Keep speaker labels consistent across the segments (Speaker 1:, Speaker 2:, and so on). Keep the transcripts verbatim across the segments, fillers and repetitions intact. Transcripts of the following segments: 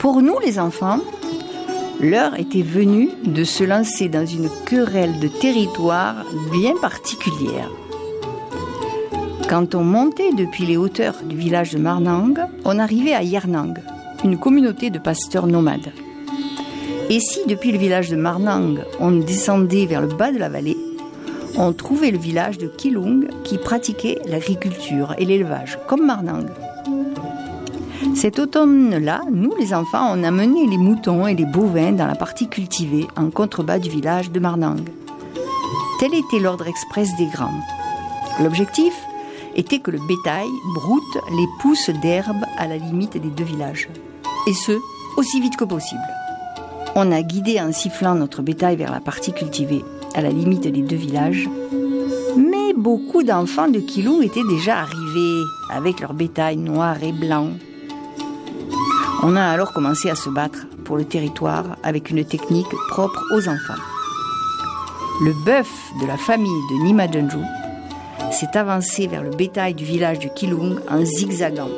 Speaker 1: Pour nous, les enfants, l'heure était venue de se lancer dans une querelle de territoire bien particulière. Quand on montait depuis les hauteurs du village de Marnang, on arrivait à Yernang, une communauté de pasteurs nomades. Et si depuis le village de Marnang, on descendait vers le bas de la vallée, on trouvait le village de Kilung qui pratiquait l'agriculture et l'élevage, comme Marnang. Cet automne-là, nous les enfants, on amenait les moutons et les bovins dans la partie cultivée en contrebas du village de Marnang. Tel était l'ordre express des grands. L'objectif était que le bétail broute les pousses d'herbe à la limite des deux villages. Et ce, aussi vite que possible. On a guidé en sifflant notre bétail vers la partie cultivée, à la limite des deux villages. Mais beaucoup d'enfants de Kilung étaient déjà arrivés avec leur bétail noir et blanc. On a alors commencé à se battre pour le territoire avec une technique propre aux enfants. Le bœuf de la famille de Nimadunju s'est avancé vers le bétail du village de Kilung en zigzagant.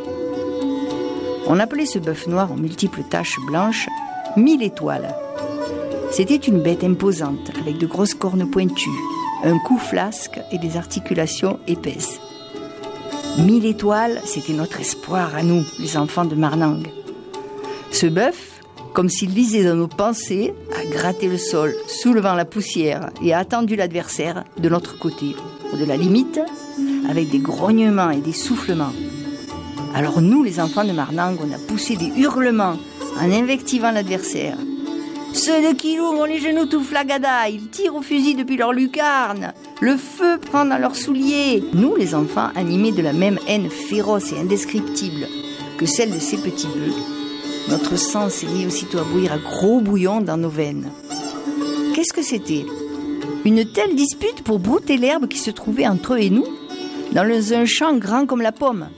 Speaker 1: On appelait ce bœuf noir aux multiples taches blanches mille étoiles. C'était une bête imposante avec de grosses cornes pointues, un cou flasque et des articulations épaisses. Mille étoiles, c'était notre espoir à nous, les enfants de Marnang. Ce bœuf, comme s'il lisait dans nos pensées, a gratté le sol, soulevant la poussière et a attendu l'adversaire de l'autre côté, de la limite, avec des grognements et des soufflements. Alors nous, les enfants de Marnang, on a poussé des hurlements en invectivant l'adversaire. Ceux de Kilung ont les genoux tout flagada, ils tirent au fusil depuis leur lucarne. Le feu prend dans leurs souliers. Nous, les enfants, animés de la même haine féroce et indescriptible que celle de ces petits bœufs, notre sang s'est mis aussitôt à bouillir à gros bouillon dans nos veines. Qu'est-ce que c'était ? Une telle dispute pour brouter l'herbe qui se trouvait entre eux et nous, dans un champ grand comme la pomme.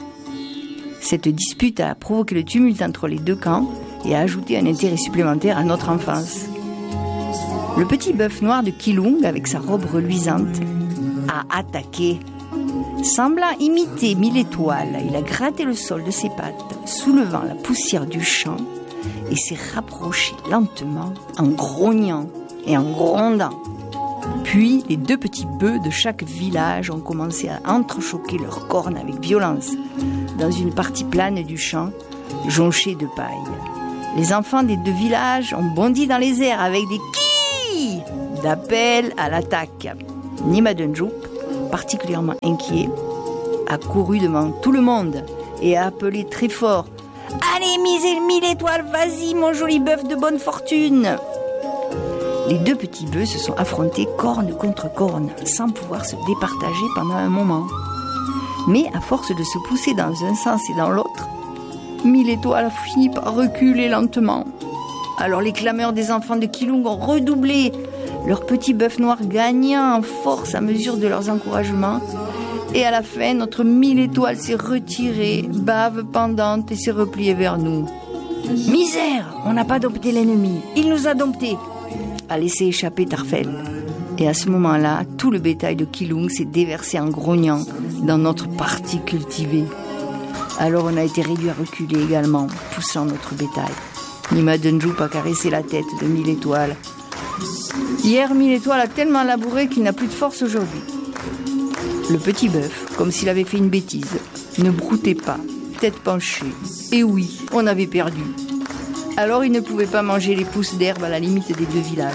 Speaker 1: Cette dispute a provoqué le tumulte entre les deux camps et a ajouté un intérêt supplémentaire à notre enfance. Le petit bœuf noir de Kilung, avec sa robe reluisante, a attaqué. Semblant imiter mille étoiles, il a gratté le sol de ses pattes, soulevant la poussière du champ, et s'est rapproché lentement en grognant et en grondant. Puis, les deux petits bœufs de chaque village ont commencé à entrechoquer leurs cornes avec violence dans une partie plane du champ, jonchée de paille. Les enfants des deux villages ont bondi dans les airs avec des ki d'appel à l'attaque. Nimadunju, particulièrement inquiet, a couru devant tout le monde et a appelé très fort « Allez, misez mille étoiles, vas-y, mon joli bœuf de bonne fortune !» Les deux petits bœufs se sont affrontés corne contre corne, sans pouvoir se départager pendant un moment. Mais à force de se pousser dans un sens et dans l'autre, Mille étoiles a fini par reculer lentement. Alors les clameurs des enfants de Kilung ont redoublé, leurs petits bœufs noirs gagnant en force à mesure de leurs encouragements. Et à la fin, notre Mille étoiles s'est retirée, bave pendante, et s'est repliée vers nous. « Misère, on n'a pas dompté l'ennemi, il nous a domptés !» a laissé échapper Tarfel. Et à ce moment-là, tout le bétail de Kilung s'est déversé en grognant dans notre partie cultivée. Alors on a été réduit à reculer également, poussant notre bétail. Nimadunju a caressé la tête de Mille étoiles. Hier, Mille étoiles a tellement labouré qu'il n'a plus de force aujourd'hui. Le petit bœuf, comme s'il avait fait une bêtise, ne broutait pas, tête penchée. Et oui, on avait perdu. Alors il ne pouvait pas manger les pousses d'herbe à la limite des deux villages.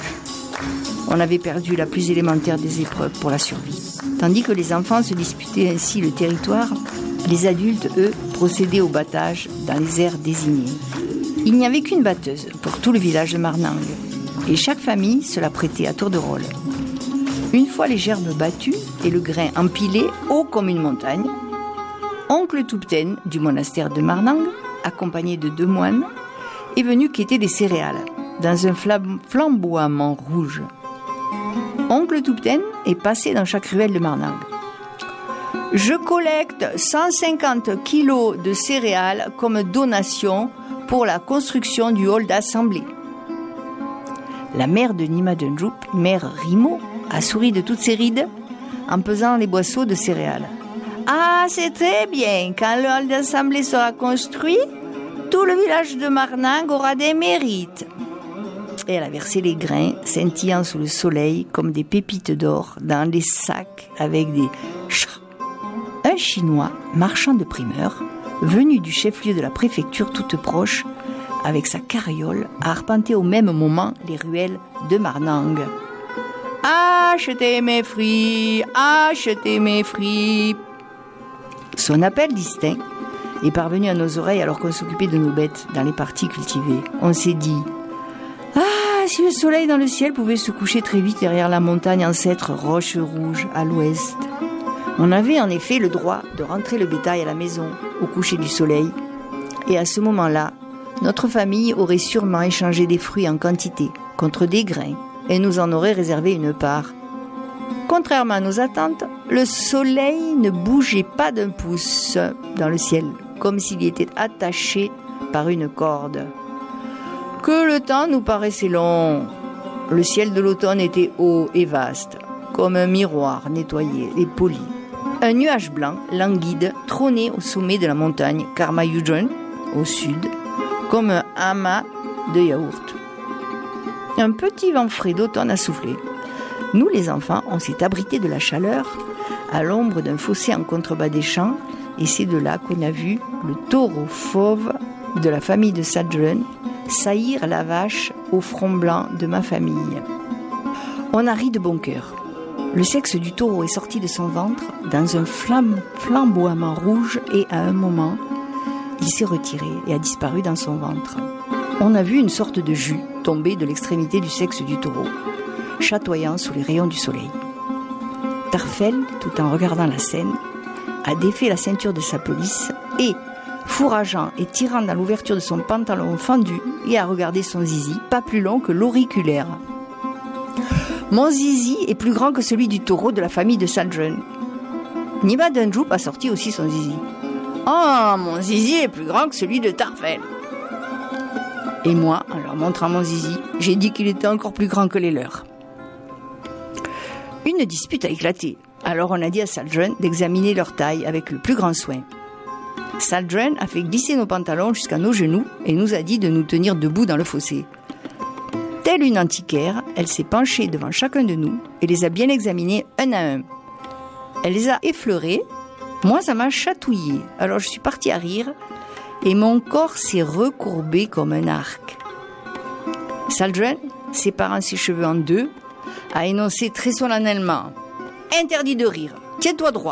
Speaker 1: On avait perdu la plus élémentaire des épreuves pour la survie. Tandis que les enfants se disputaient ainsi le territoire, les adultes, eux, procédaient au battage dans les aires désignées. Il n'y avait qu'une batteuse pour tout le village de Marnang, et chaque famille se la prêtait à tour de rôle. Une fois les gerbes battues et le grain empilé haut comme une montagne, oncle Tupten du monastère de Marnang, accompagné de deux moines, est venu quêter des céréales dans un flamboiement rouge. Oncle Tupten est passé dans chaque ruelle de Marnang. Je collecte cent cinquante kilos de céréales comme donation pour la construction du hall d'assemblée. La mère de Nimadunju, mère Rimo, a souri de toutes ses rides en pesant les boisseaux de céréales. Ah, c'est très bien. Quand le hall d'assemblée sera construit, tout le village de Marnang aura des mérites. » Et elle a versé les grains, scintillant sous le soleil comme des pépites d'or, dans des sacs avec des chats. Un Chinois, marchand de primeurs, venu du chef-lieu de la préfecture toute proche, avec sa carriole, a arpenté au même moment les ruelles de Marnang. « Achetez mes fruits, achetez mes fruits !» Son appel distinct est parvenu à nos oreilles alors qu'on s'occupait de nos bêtes dans les parties cultivées. On s'est dit « Ah, si le soleil dans le ciel pouvait se coucher très vite derrière la montagne ancêtre Roche Rouge à l'ouest !» On avait en effet le droit de rentrer le bétail à la maison au coucher du soleil. Et à ce moment-là, notre famille aurait sûrement échangé des fruits en quantité contre des grains et nous en aurait réservé une part. Contrairement à nos attentes, le soleil ne bougeait pas d'un pouce dans le ciel, comme s'il y était attaché par une corde. Que le temps nous paraissait long. Le ciel de l'automne était haut et vaste, comme un miroir nettoyé et poli. Un nuage blanc, languide, trônait au sommet de la montagne Karmayujon, au sud, comme un amas de yaourt. Un petit vent frais d'automne a soufflé. Nous, les enfants, on s'est abrités de la chaleur à l'ombre d'un fossé en contrebas des champs, et c'est de là qu'on a vu le taureau fauve de la famille de Sadren saillir la vache au front blanc de ma famille. On a ri de bon cœur. Le sexe du taureau est sorti de son ventre dans un flamme, flamboiement rouge et à un moment, il s'est retiré et a disparu dans son ventre. On a vu une sorte de jus tomber de l'extrémité du sexe du taureau, chatoyant sous les rayons du soleil. Tarfel, tout en regardant la scène, a défait la ceinture de sa pelisse et, fourrageant et tirant dans l'ouverture de son pantalon fendu, il a regardé son zizi, pas plus long que l'auriculaire. Mon zizi est plus grand que celui du taureau de la famille de Sadren. Niba Dunjup a sorti aussi son zizi. Oh, mon zizi est plus grand que celui de Tarfel. Et moi, en leur montrant mon zizi, j'ai dit qu'il était encore plus grand que les leurs. Une dispute a éclaté. Alors on a dit à Sadren d'examiner leur taille avec le plus grand soin. Sadren a fait glisser nos pantalons jusqu'à nos genoux et nous a dit de nous tenir debout dans le fossé. Telle une antiquaire, elle s'est penchée devant chacun de nous et les a bien examinés un à un. Elle les a effleurés, moi ça m'a chatouillé, alors je suis partie à rire et mon corps s'est recourbé comme un arc. Sadren, séparant ses cheveux en deux, a énoncé très solennellement « Interdit de rire, tiens-toi droit !»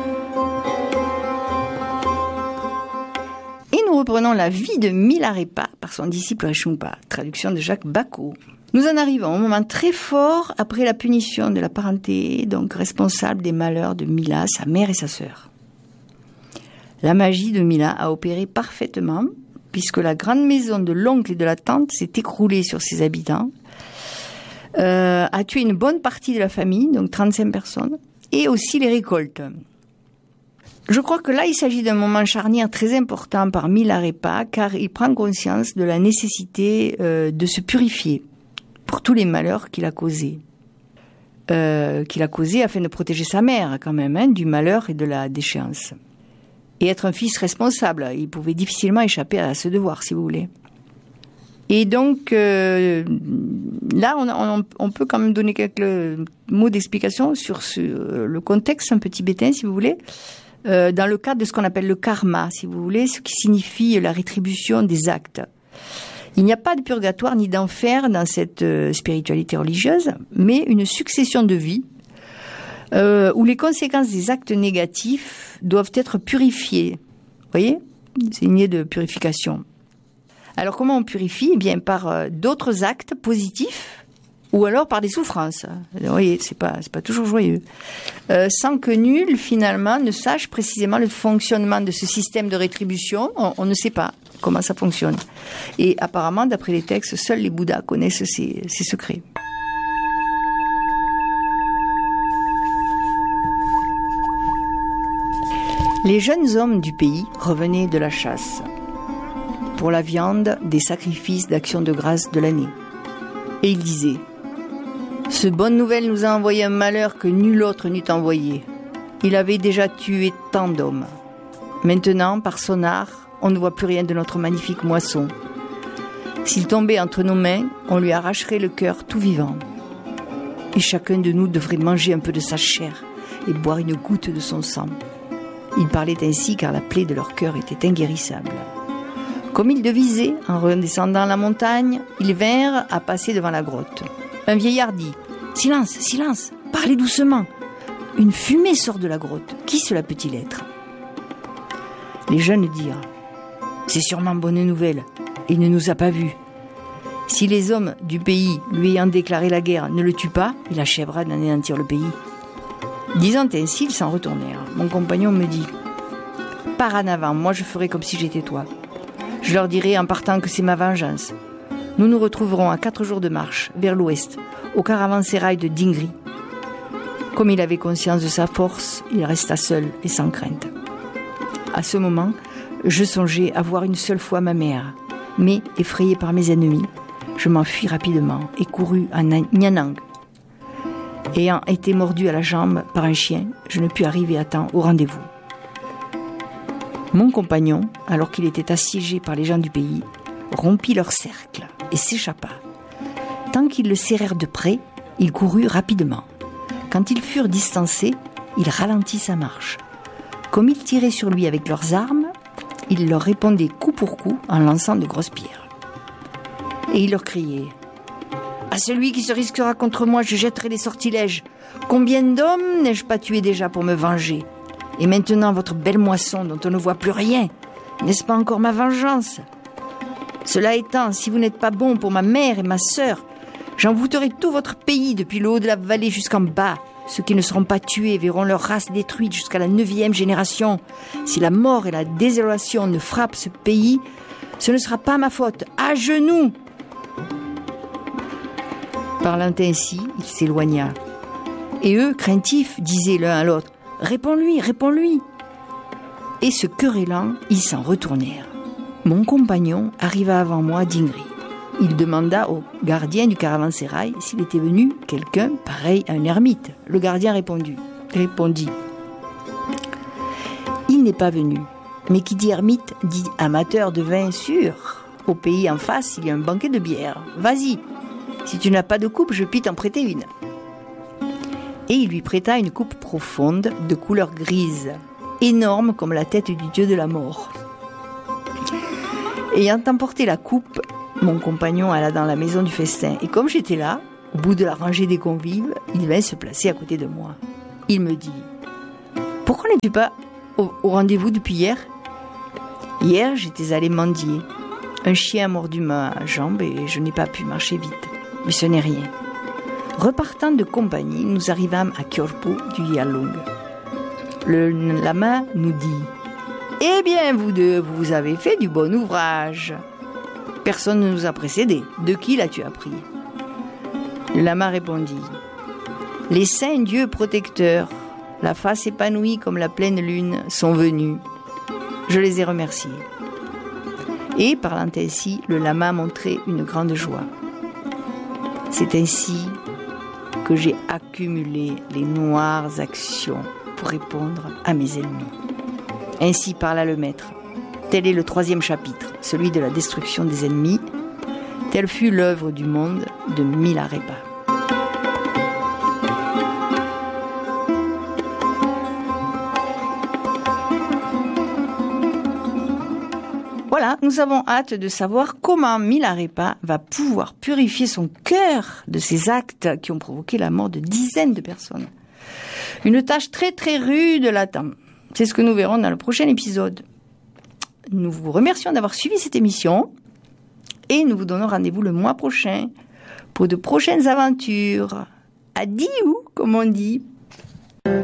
Speaker 1: Et nous reprenons la vie de Milarepa par son disciple Reshunpa, traduction de Jacques Bacot. Nous en arrivons au moment très fort après la punition de la parenté, donc responsable des malheurs de Mila, sa mère et sa sœur. La magie de Mila a opéré parfaitement, puisque la grande maison de l'oncle et de la tante s'est écroulée sur ses habitants, euh, a tué une bonne partie de la famille, donc trente-cinq personnes, et aussi les récoltes. Je crois que là, il s'agit d'un moment charnière très important par Milarepa, car il prend conscience de la nécessité euh, de se purifier pour tous les malheurs qu'il a causés. Euh, qu'il a causés afin de protéger sa mère, quand même, hein, du malheur et de la déchéance. Et être un fils responsable, il pouvait difficilement échapper à ce devoir, si vous voulez. Et donc, euh, là, on, on, on peut quand même donner quelques mots d'explication sur ce, le contexte, un petit bétain, si vous voulez. Euh, dans le cadre de ce qu'on appelle le karma, si vous voulez, ce qui signifie la rétribution des actes. Il n'y a pas de purgatoire ni d'enfer dans cette euh, spiritualité religieuse, mais une succession de vies euh, où les conséquences des actes négatifs doivent être purifiées. Vous voyez ? C'est une idée de purification. Alors comment on purifie ? Eh bien par euh, d'autres actes positifs, ou alors par des souffrances. Vous voyez, c'est pas, c'est pas toujours joyeux. Euh, sans que nul, finalement, ne sache précisément le fonctionnement de ce système de rétribution, on, on ne sait pas comment ça fonctionne. Et apparemment, d'après les textes, seuls les Bouddhas connaissent ces, ces secrets. Les jeunes hommes du pays revenaient de la chasse pour la viande des sacrifices d'action de grâce de l'année. Et ils disaient: ce bonne nouvelle nous a envoyé un malheur que nul autre n'eût envoyé. Il avait déjà tué tant d'hommes. Maintenant, par son art, on ne voit plus rien de notre magnifique moisson. S'il tombait entre nos mains, on lui arracherait le cœur tout vivant. Et chacun de nous devrait manger un peu de sa chair et boire une goutte de son sang. Ils parlaient ainsi car la plaie de leur cœur était inguérissable. Comme ils devisaient, en redescendant la montagne, ils vinrent à passer devant la grotte. Un vieillard dit « Silence, silence, parlez doucement. Une fumée sort de la grotte. Qui cela peut-il être ?» Les jeunes dirent « C'est sûrement bonne nouvelle. Il ne nous a pas vus. Si les hommes du pays, lui ayant déclaré la guerre, ne le tuent pas, il achèvera d'anéantir le pays. » Disant ainsi, ils s'en retournèrent. Mon compagnon me dit « Pars en avant, moi je ferai comme si j'étais toi. Je leur dirai en partant que c'est ma vengeance. Nous nous retrouverons à quatre jours de marche, vers l'ouest, au caravansérail de Dingri. » Comme il avait conscience de sa force, il resta seul et sans crainte. À ce moment, je songeais à voir une seule fois ma mère, mais, effrayé par mes ennemis, je m'enfuis rapidement et courus à Nyanang. Ayant été mordu à la jambe par un chien, je ne pus arriver à temps au rendez-vous. Mon compagnon, alors qu'il était assiégé par les gens du pays, rompit leur cercle et s'échappa. Tant qu'ils le serrèrent de près, il courut rapidement. Quand ils furent distancés, il ralentit sa marche. Comme ils tiraient sur lui avec leurs armes, il leur répondait coup pour coup en lançant de grosses pierres. Et il leur criait « À celui qui se risquera contre moi, je jetterai des sortilèges. Combien d'hommes n'ai-je pas tué déjà pour me venger ? Et maintenant, votre belle moisson dont on ne voit plus rien, n'est-ce pas encore ma vengeance ? Cela étant, si vous n'êtes pas bon pour ma mère et ma sœur, j'envoûterai tout votre pays depuis le haut de la vallée jusqu'en bas. Ceux qui ne seront pas tués verront leur race détruite jusqu'à la neuvième génération. Si la mort et la désolation ne frappent ce pays, ce ne sera pas ma faute. À genoux !» Parlant ainsi, il s'éloigna. Et eux, craintifs, disaient l'un à l'autre « Réponds-lui, réponds-lui !» Et se querellant, ils s'en retournèrent. Mon compagnon arriva avant moi à Dingri. Il demanda au gardien du caravansérail s'il était venu quelqu'un pareil à un ermite. Le gardien répondit, répondit « Il n'est pas venu, mais qui dit ermite dit amateur de vin sûr. Au pays en face, il y a un banquet de bière. Vas-y, si tu n'as pas de coupe, je puis t'en prêter une. » Et il lui prêta une coupe profonde de couleur grise, énorme comme la tête du dieu de la mort. Ayant emporté la coupe, mon compagnon alla dans la maison du festin. Et comme j'étais là, au bout de la rangée des convives, il vint se placer à côté de moi. Il me dit « Pourquoi n'es-tu pas au, au rendez-vous depuis hier ?»« Hier, j'étais allé mendier. Un chien a mordu ma jambe et je n'ai pas pu marcher vite. Mais ce n'est rien. » Repartant de compagnie, nous arrivâmes à Kyorpo du Yalung. Le lama nous dit « Eh bien, vous deux, vous avez fait du bon ouvrage. Personne ne nous a précédés. De qui l'as-tu appris ?» Le lama répondit « Les saints dieux protecteurs, la face épanouie comme la pleine lune, sont venus. Je les ai remerciés. » Et parlant ainsi, le lama montrait une grande joie. C'est ainsi que j'ai accumulé les noires actions pour répondre à mes ennemis. Ainsi parla le maître. Tel est le troisième chapitre, celui de la destruction des ennemis. Telle fut l'œuvre du monde de Milarepa. Voilà, nous avons hâte de savoir comment Milarepa va pouvoir purifier son cœur de ces actes qui ont provoqué la mort de dizaines de personnes. Une tâche très très rude l'attend. C'est ce que nous verrons dans le prochain épisode. Nous vous remercions d'avoir suivi cette émission et nous vous donnons rendez-vous le mois prochain pour de prochaines aventures. Adieu, comme on dit.